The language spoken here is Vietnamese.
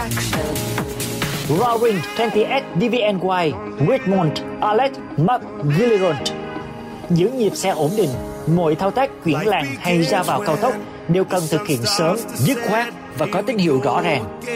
Roaring 20S DVNY Richmond Alex McGilliron. Giữ nhịp xe ổn định, mọi thao tác chuyển làn hay ra vào cao tốc đều cần thực hiện sớm, dứt khoát và có tín hiệu rõ ràng.